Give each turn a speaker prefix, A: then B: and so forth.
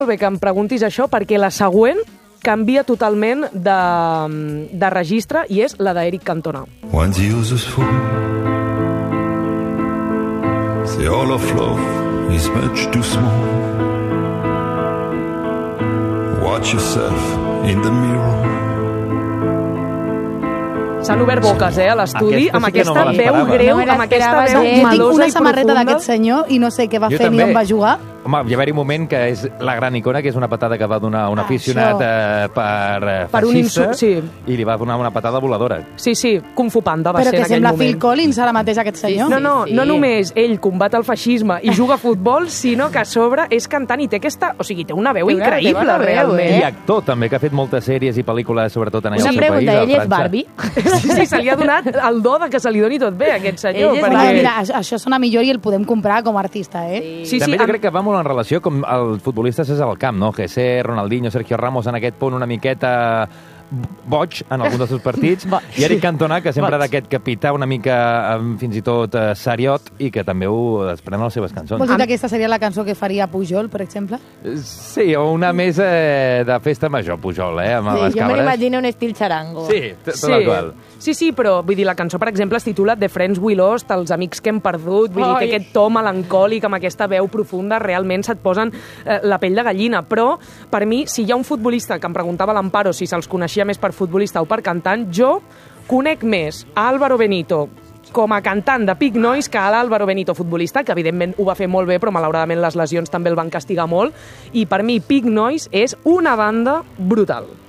A: Molt bé que em preguntis això, perquè la següent canvia totalment de registre i és la d'Eric Cantona.
B: When the user's full, the all of love is much too small. Watch yourself in the mirror.
A: S'han obert boques, a l'estudi, amb aquesta
C: no
A: veu greu, amb aquesta veu melosa i profunda.
D: Jo tinc una samarreta d'aquest senyor i no sé què va fer ni on va jugar.
C: Home, hi va haver un moment que és la gran icona, que és una patada que va donar un aficionat per feixista, i li va donar una patada voladora.
A: Sí, Kung Fu Panda va ser en aquell moment.
D: Però que sembla Phil Collins ara mateix, aquest senyor.
A: No només ell combat el feixisme i juga a futbol, sinó que a sobre és cantant i té aquesta... O sigui, té una veu increïble, realment.
C: I actor, també, que ha fet moltes sèries i pel·lícules, sobretot en el seu país, a França.
E: Una pregunta, ell és Barbie?
A: Sí, se li ha donat el do de que se li doni tot bé, a aquest senyor.
D: Mira, això sona millor i el podem comprar com a artista,
C: També jo crec que va molt en relació com els futbolistes és al camp, no? José, Ronaldinho, Sergio Ramos, en aquest punt una miqueta boig en algun dels seus partits, i Eric Cantona, que sempre era aquest capità una mica fins i tot seriot i que també ho desprèn a les seves cançons.
D: Vols dir que aquesta seria la cançó que faria Pujol, per exemple?
C: Sí, o una més de festa major, Pujol, amb les cabres.
E: Jo me l'imagino un estil xarango.
C: Sí, tot igual.
A: Sí, però vull dir, la cançó, per exemple, es titula The Friends We Lost, els amics que hem perdut, vull dir, té aquest to melancòlic amb aquesta veu profunda, realment se't posen la pell de gallina, però per mi, si hi ha un futbolista que em preguntava l'Amparo si se'ls coneixia més per futbolista o per cantant, jo conec més a Álvaro Benito com a cantant de Pig Noise que a l'Álvaro Benito futbolista, que evidentment ho va fer molt bé, però malauradament les lesions també el van castigar molt, i per mi Pig Noise és una banda brutal.